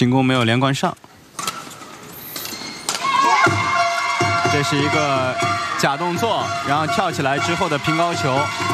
进攻没有连贯上。这是一个假动作，然后跳起来之后的平高球。